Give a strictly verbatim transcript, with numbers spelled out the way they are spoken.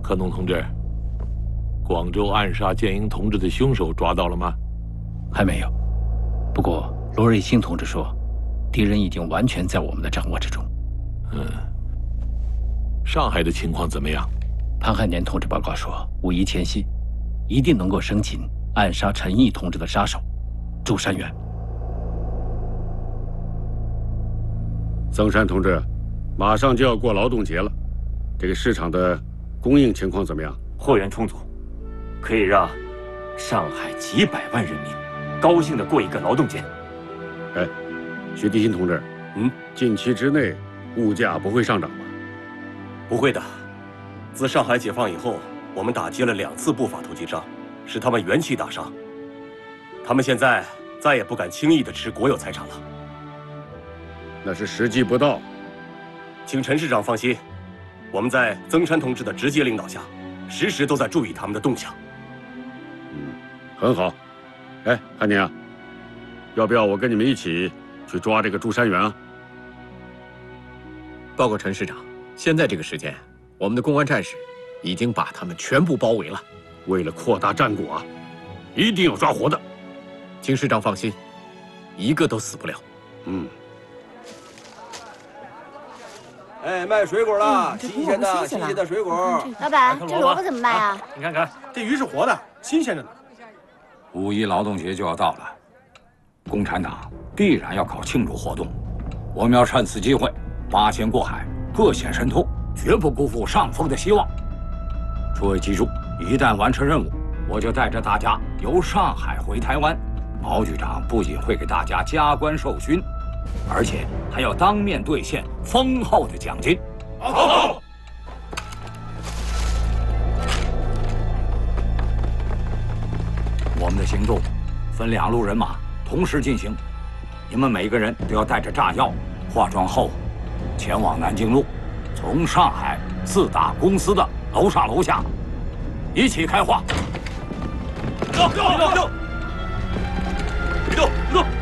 柯农同志，广州暗杀建英同志的凶手抓到了吗？ 还没有。不过罗瑞卿同志说，敌人已经完全在我们的掌握之中。 嗯。上海的情况怎么样？ 潘汉年同志报告说，五一前夕，一定能够生擒暗杀陈毅同志的杀手朱山元。 曾山同志，马上就要过劳动节了，这个市场的供应情况怎么样？ 货源充足，可以让上海几百万人民高兴地过一个劳动节。 哎，徐地新同志， 嗯， 近期之内物价不会上涨吧？ 不会的。自上海解放以后，我们打击了两次不法投机商，使他们元气大伤。他们现在再也不敢轻易地吃国有财产了。 那是时机不到。 请陈市长放心，我们在曾山同志的直接领导下，时时都在注意他们的动向。 嗯，很好。哎，汉年啊，要不要我跟你们一起去抓这个朱山元啊？ 报告陈市长，现在这个时间，我们的公安战士已经把他们全部包围了。 为了扩大战果啊，一定要抓活的。 请市长放心，一个都死不了。 嗯。 哎，卖水果了， 嗯、 新鲜的，新鲜的水果。 老板，这萝卜怎么卖啊？ 啊你看看， 这鱼是活的，新鲜着呢。 五一劳动节就要到了，共产党必然要搞庆祝活动，我们要趁此机会八仙过海，各显神通，绝不辜负上峰的希望。诸位记住，一旦完成任务，我就带着大家由上海回台湾。毛局长不仅会给大家加官授勋，而且还要当面兑现丰厚的奖金。 好，好。 我们的行动分两路人马同时进行，你们每个人都要带着炸药，化妆后前往南京路，从上海自打公司的楼上楼下一起开化。 走走走走，走走。